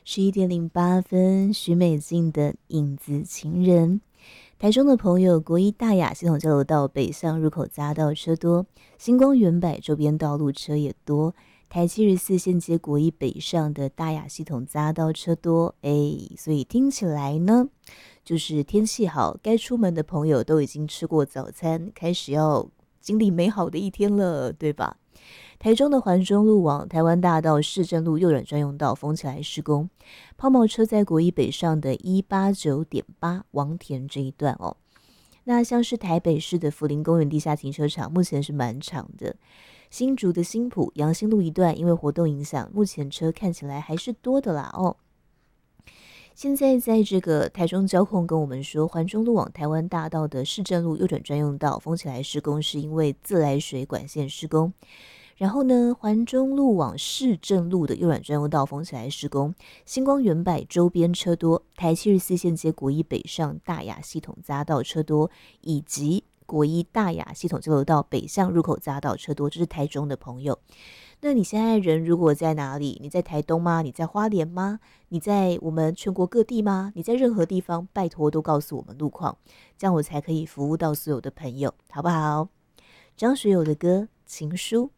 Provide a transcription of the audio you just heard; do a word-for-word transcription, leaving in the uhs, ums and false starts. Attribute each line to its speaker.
Speaker 1: 十一点零八分，许美静的影子情人。台中的朋友，国一大雅系统交流道北向入口匝道车多，星光远百周边道路车也多。台七十四线接国一北上的大雅系统匝道车多，哎，所以听起来呢，就是天气好，该出门的朋友都已经吃过早餐，开始要经历美好的一天了，对吧？台中的环中路往台湾大道市政路右转专用道封起来施工，抛锚车在国一北上的一八九点八王田这一段哦。那像是台北市的福林公园地下停车场，目前是满场的。新竹的新埔阳新路一段，因为活动影响，目前车看起来还是多的啦哦。现在在这个台中交控跟我们说，环中路往台湾大道的市政路右转专用道封起来施工，是因为自来水管线施工。然后呢，环中路往市政路的右转专用道封起来施工，星光远百周边车多，台七十四线接国一北上大雅系统匝道车多，以及国一大雅系统交流道北向入口匝道车多，这是台中的朋友。那你现在人如果在哪里？你在台东吗？你在花莲吗？你在我们全国各地吗？你在任何地方，拜托都告诉我们路况，这样我才可以服务到所有的朋友，好不好？张学友的歌《情书》。